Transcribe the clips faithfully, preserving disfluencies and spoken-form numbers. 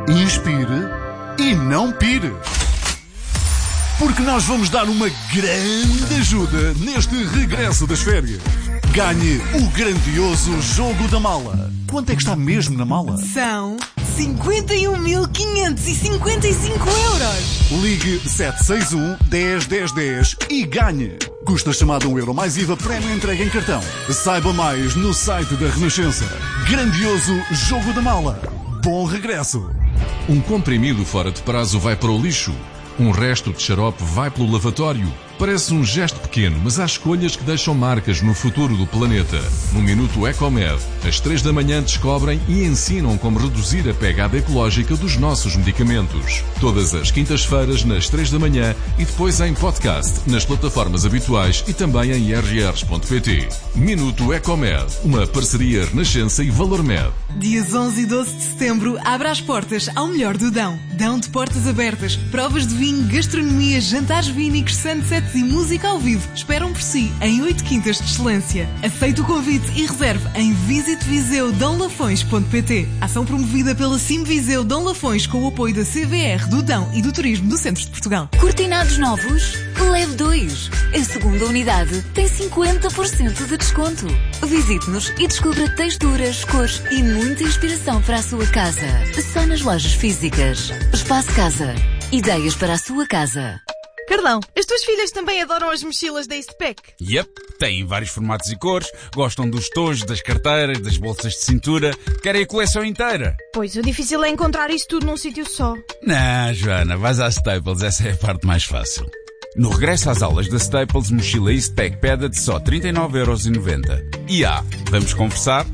inspire e não pire. Porque nós vamos dar uma grande ajuda neste regresso das férias. Ganhe o grandioso Jogo da Mala. Quanto é que está mesmo na mala? São cinquenta e um mil quinhentos e cinquenta e cinco euros. Ligue sete seis um, dez, dez, dez e ganhe. Custa chamada um euro mais I V A, prémio entrega em cartão. Saiba mais no site da Renascença. Grandioso Jogo da Mala. Bom regresso. Um comprimido fora de prazo vai para o lixo. Um resto de xarope vai pelo lavatório. Parece um gesto pequeno, mas há escolhas que deixam marcas no futuro do planeta. No Minuto Ecomed, às três da manhã descobrem e ensinam como reduzir a pegada ecológica dos nossos medicamentos. Todas as quintas-feiras, nas três da manhã e depois em podcast, nas plataformas habituais e também em r r s ponto p t. Minuto Ecomed, uma parceria Renascença e Valormed. Dias onze e doze de setembro, abre as portas ao melhor do Dão. Dão de portas abertas, provas de vinho, gastronomia, jantares vínicos, sunsets e música ao vivo esperam por si em oito quintas de excelência. Aceite o convite e reserve em visite viseu dão lafões ponto p t. Ação promovida pela Sim Viseu Dão Lafões com o apoio da C V R, do Dão e do Turismo do Centro de Portugal. Cortinados novos? Leve dois. A segunda unidade tem cinquenta por cento de desconto. Visite-nos e descubra texturas, cores e muita inspiração para a sua casa. Só nas lojas físicas. Espaço Casa. Ideias para a sua casa. Carlão, as tuas filhas também adoram as mochilas da Eastpak? Yep, têm vários formatos e cores, gostam dos tojos, das carteiras, das bolsas de cintura, querem a coleção inteira. Pois, o difícil é encontrar isso tudo num sítio só. Não, Joana, vais à Staples, essa é a parte mais fácil. No regresso às aulas da Staples, mochila Eastpak Peda de só trinta e nove euros e noventa. E ah, vamos conversar?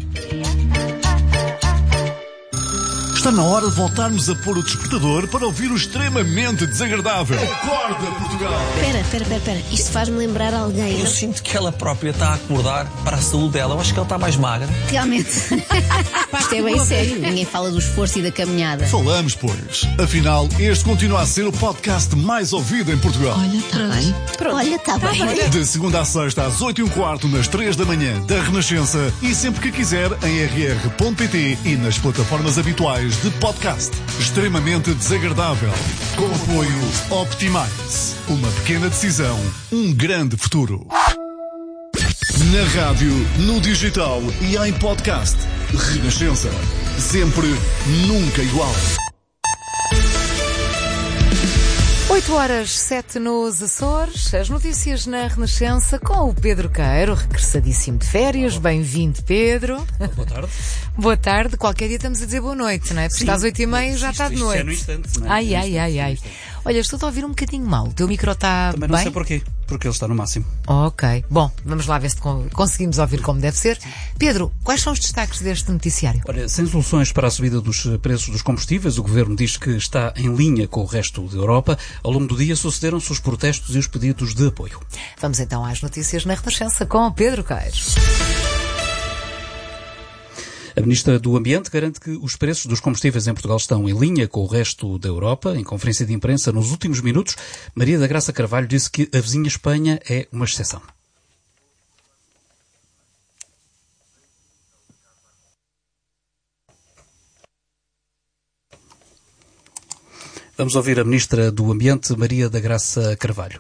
Está na hora de voltarmos a pôr o despertador para ouvir o extremamente desagradável. Acorda, Portugal! Espera, espera, espera, espera. Isto faz-me lembrar alguém. Eu sinto que ela própria está a acordar para a saúde dela. Eu acho que ela está mais magra. Realmente. Isto é bem sério. Ninguém fala do esforço e da caminhada. Falamos, pois. Afinal, este continua a ser o podcast mais ouvido em Portugal. Olha, está bem. Pronto. Olha, está tá bem. De segunda a sexta, às oito e um quarto, nas três da manhã, da Renascença. E sempre que quiser, em r r ponto p t e nas plataformas habituais de podcast. Extremamente desagradável. Com apoio Optimize. Uma pequena decisão, um grande futuro. Na rádio, no digital e em podcast. Renascença. Sempre, nunca igual. oito horas, sete nos Açores. As notícias na Renascença com o Pedro Queiro, regressadíssimo de férias. Bem-vindo, Pedro. Boa tarde. Boa tarde. Qualquer dia estamos a dizer boa noite, não é? Porque às oito e meia já está de noite. Isto é no instante, não é? Ai, ai, ai, ai. Olha, estou a ouvir um bocadinho mal. O teu micro está bem? Também não sei porquê. Porque ele está no máximo. Ok. Bom, vamos lá ver se conseguimos ouvir como deve ser. Pedro, quais são os destaques deste noticiário? Olha, sem soluções para a subida dos preços dos combustíveis, o Governo diz que está em linha com o resto da Europa. Ao longo do dia sucederam-se os protestos e os pedidos de apoio. Vamos então às notícias na Renascença com o Pedro Queiro. A Ministra do Ambiente garante que os preços dos combustíveis em Portugal estão em linha com o resto da Europa. Em conferência de imprensa, nos últimos minutos, Maria da Graça Carvalho disse que a vizinha Espanha é uma exceção. Vamos ouvir a Ministra do Ambiente, Maria da Graça Carvalho.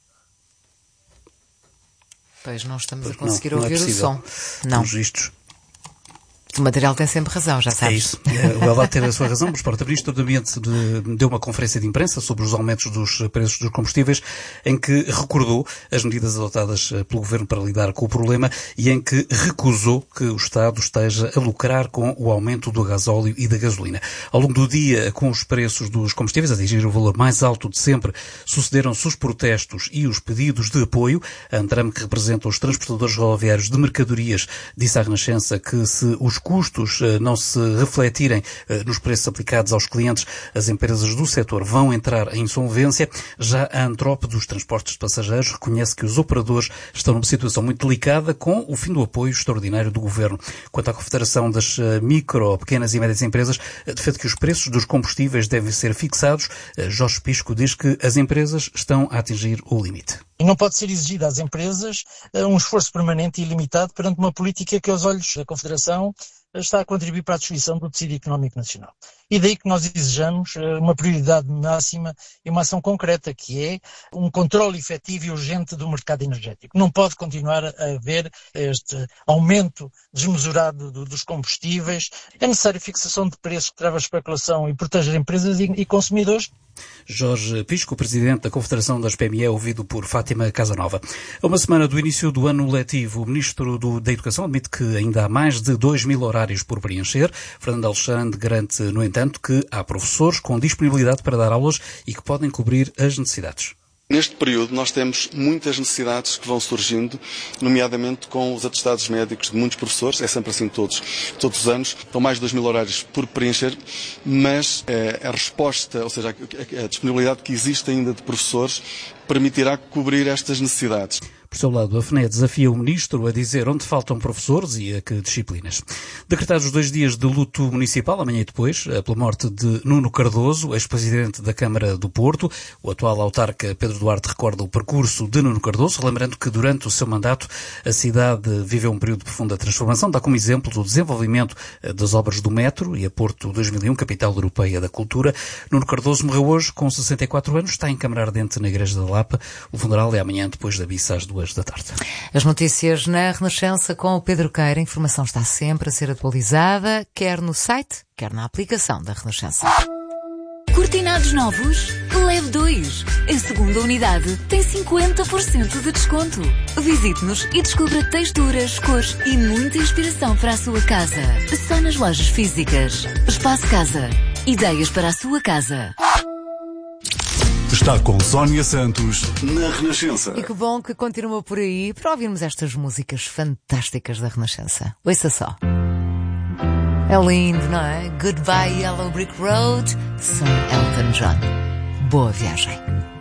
Pois não estamos a conseguir não, não ouvir é o som. Não. Os vistos. O material tem sempre razão, já sabes. É isso. Ela vai ter a sua razão, mas pronto, a Ministra do Ambiente deu uma conferência de imprensa sobre os aumentos dos preços dos combustíveis, em que recordou as medidas adotadas pelo Governo para lidar com o problema e em que recusou que o Estado esteja a lucrar com o aumento do gasóleo e da gasolina. Ao longo do dia, com os preços dos combustíveis a atingir o valor mais alto de sempre, sucederam-se os protestos e os pedidos de apoio. A Antram, que representa os transportadores rodoviários de mercadorias, disse à Renascença que se os custos não se refletirem nos preços aplicados aos clientes, as empresas do setor vão entrar em insolvência. Já a Antrop dos transportes de passageiros reconhece que os operadores estão numa situação muito delicada com o fim do apoio extraordinário do Governo. Quanto à Confederação das Micro, Pequenas e Médias Empresas, defende que os preços dos combustíveis devem ser fixados. Jorge Pisco diz que as empresas estão a atingir o limite. E não pode ser exigido às empresas um esforço permanente e ilimitado perante uma política que, aos olhos da Confederação, está a contribuir para a destruição do tecido económico nacional. E daí que nós exijamos uma prioridade máxima e uma ação concreta, que é um controle efetivo e urgente do mercado energético. Não pode continuar a haver este aumento desmesurado do, dos combustíveis. É necessário fixação de preços que trava a especulação e proteja empresas e, e consumidores. Jorge Pisco, presidente da Confederação das P M E, ouvido por Fátima Casanova. A uma semana do início do ano letivo, o Ministro do, da Educação admite que ainda há mais de dois mil horários por preencher. Fernando Alexandre garante, no entanto, que há professores com disponibilidade para dar aulas e que podem cobrir as necessidades. Neste período nós temos muitas necessidades que vão surgindo, nomeadamente com os atestados médicos de muitos professores, é sempre assim todos, todos os anos, estão mais de dois mil horários por preencher, mas eh, a resposta, ou seja, a, a disponibilidade que existe ainda de professores permitirá cobrir estas necessidades. Por seu lado, a F N E desafia o Ministro a dizer onde faltam professores e a que disciplinas. Decretados dois dias de luto municipal, amanhã e depois, pela morte de Nuno Cardoso, ex-presidente da Câmara do Porto. O atual autarca Pedro Duarte recorda o percurso de Nuno Cardoso, lembrando que durante o seu mandato a cidade viveu um período de profunda transformação. Dá como exemplo o desenvolvimento das obras do metro e a Porto dois mil e um, capital europeia da cultura. Nuno Cardoso morreu hoje com sessenta e quatro anos, está em câmara ardente na Igreja da Lapa. O funeral é amanhã depois da missa às duas da tarde. As notícias na Renascença com o Pedro Queiro. A informação está sempre a ser atualizada, quer no site, quer na aplicação da Renascença. Cortinados novos? Leve dois. A segunda unidade tem cinquenta por cento de desconto. Visite-nos e descubra texturas, cores e muita inspiração para a sua casa. Só nas lojas físicas. Espaço Casa. Ideias para a sua casa. Está com Sónia Santos na Renascença. E que bom que continua por aí para ouvirmos estas músicas fantásticas da Renascença. Ouça só. É lindo, não é? Goodbye Yellow Brick Road, São Elton John. Boa viagem.